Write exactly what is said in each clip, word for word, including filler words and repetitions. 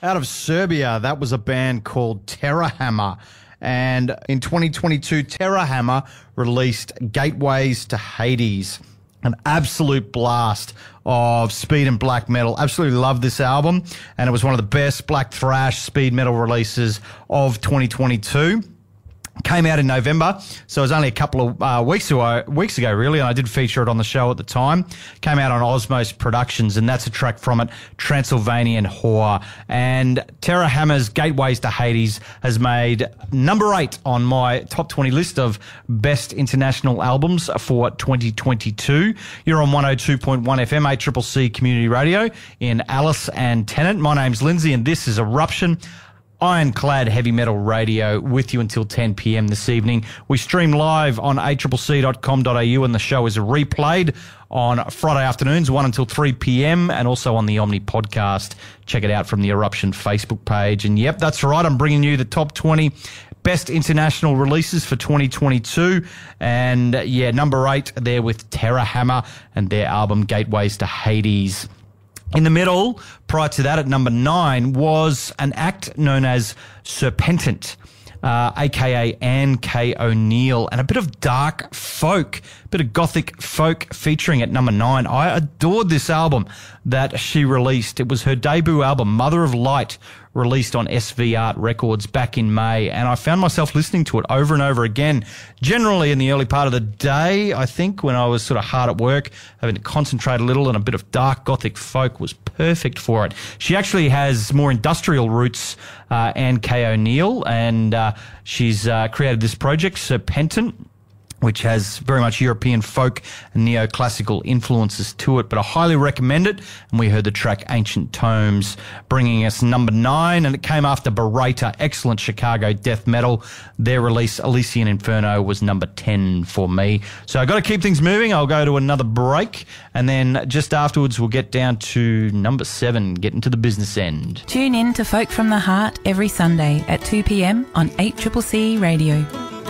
Out of Serbia, that was a band called Terror Hammer. And in twenty twenty-two, Terror Hammer released Gateways to Hades. An absolute blast of speed and black metal. Absolutely love this album. And it was one of the best black thrash speed metal releases of twenty twenty-two. Came out in November, so it was only a couple of uh, weeks ago, weeks ago, really, and I did feature it on the show at the time. Came out on Osmos Productions, and that's a track from it, Transylvanian Whore. And Terror Hammer's Gateways to Hades has made number eight on my top twenty list of best international albums for twenty twenty-two. You're on one oh two point one F M, A C C C Community Radio in Alice and Tennant. My name's Lindsay, and this is Eruption, ironclad heavy metal radio, with you until ten p.m. this evening. We stream live on a c c c dot com dot a u, and the show is replayed on Friday afternoons, one until three p.m, and also on the Omni podcast. Check it out from the Eruption Facebook page. And yep, that's right, I'm bringing you the top twenty best international releases for twenty twenty-two. And yeah, number eight there with Terror Hammer and their album Gateways to Hades. In the middle, prior to that, at number nine, was an act known as Serpentant, uh, a k a. Anne K. O'Neill, and a bit of dark folk, a bit of gothic folk featuring at number nine. I adored this album that she released. It was her debut album, Mother of Light, released on S V Art Records back in May, and I found myself listening to it over and over again, generally in the early part of the day, I think, when I was sort of hard at work, having to concentrate a little, and a bit of dark gothic folk was perfect for it. She actually has more industrial roots, uh, Anne K. O'Neill, and uh, she's uh, created this project, Serpentant, which has very much European folk and neoclassical influences to it, but I highly recommend it. And we heard the track Ancient Tomes, bringing us number nine, and it came after Beretta, excellent Chicago death metal. Their release, Elysian Inferno, was number ten for me. So I've got to keep things moving. I'll go to another break, and then just afterwards we'll get down to number seven, get into the business end. Tune in to Folk from the Heart every Sunday at two p.m. on eight C C C Radio.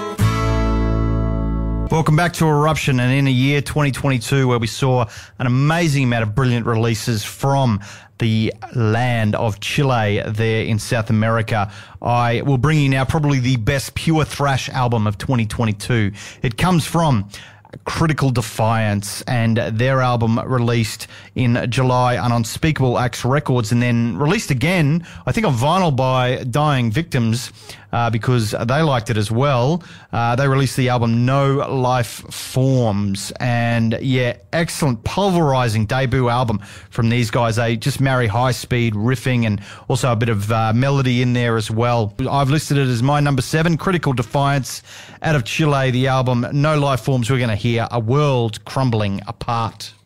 Welcome back to Eruption, and in a year twenty twenty-two where we saw an amazing amount of brilliant releases from the land of Chile there in South America, I will bring you now probably the best pure thrash album of twenty twenty-two. It comes from Critical Defiance, and their album released in July on Unspeakable Acts Records, and then released again, I think, on vinyl by Dying Victims, uh, because they liked it as well. Uh, they released the album No Life Forms, and yeah, excellent, pulverizing debut album from these guys. They just marry high-speed riffing and also a bit of uh, melody in there as well. I've listed it as my number seven, Critical Defiance, out of Chile, the album No Life Forms. We're going to hear A World Crumbling Apart.